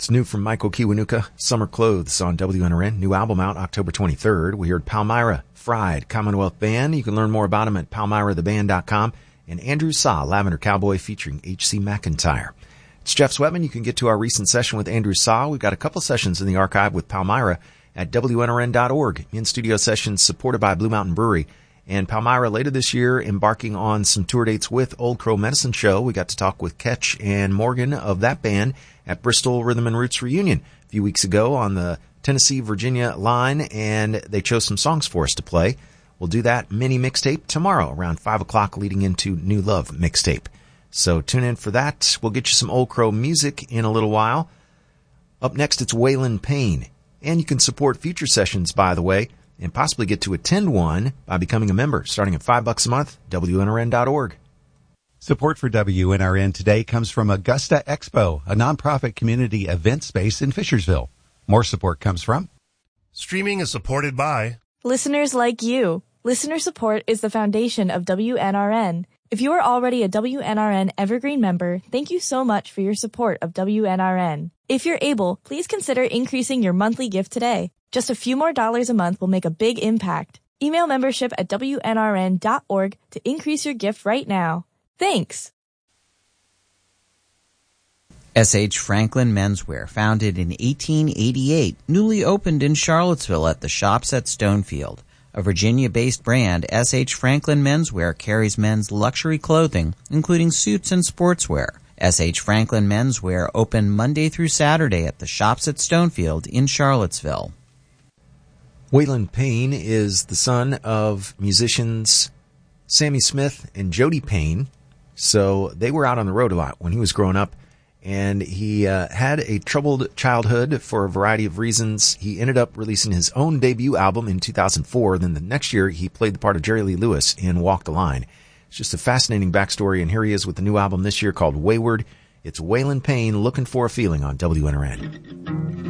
It's new from Michael Kiwanuka, Summer Clothes on WNRN. New album out October 23rd. We heard Palmyra, Fried, Commonwealth Band. You can learn more about them at palmyratheband.com. And Andrew Saw, Lavender Cowboy, featuring H.C. McIntyre. It's Jeff Sweatman. You can get to our recent session with Andrew Saw. We've got a couple sessions in the archive with Palmyra at WNRN.org. In-studio sessions supported by Blue Mountain Brewery. And Palmyra later this year embarking on some tour dates with Old Crow Medicine Show. We got to talk with Ketch and Morgan of that band at Bristol Rhythm and Roots Reunion a few weeks ago on the Tennessee-Virginia line, and they chose some songs for us to play. We'll do that mini mixtape tomorrow around 5 o'clock leading into New Love mixtape. So tune in for that. We'll get you some Old Crow music in a little while. Up next, it's Waylon Payne. And you can support future sessions, by the way, and possibly get to attend one by becoming a member, starting at $5 a month, WNRN.org. Support for WNRN today comes from Augusta Expo, a nonprofit community event space in Fishersville. More support comes from Streaming is supported by listeners like you. Listener support is the foundation of WNRN. If you are already a WNRN Evergreen member, thank you so much for your support of WNRN. If you're able, please consider increasing your monthly gift today. Just a few more dollars a month will make a big impact. Email membership at WNRN.org to increase your gift right now. Thanks. S.H. Franklin Menswear, founded in 1888, newly opened in Charlottesville at the Shops at Stonefield. A Virginia-based brand, S.H. Franklin Menswear carries men's luxury clothing, including suits and sportswear. S.H. Franklin Menswear open Monday through Saturday at the Shops at Stonefield in Charlottesville. Waylon Payne is the son of musicians Sammy Smith and Jody Payne. So they were out on the road a lot when he was growing up, and he had a troubled childhood for a variety of reasons. He ended up releasing his own debut album in 2004. Then the next year, he played the part of Jerry Lee Lewis in Walk the Line. It's just a fascinating backstory, and here he is with the new album this year called Wayward. It's Waylon Payne, Looking for a Feeling on WNRN.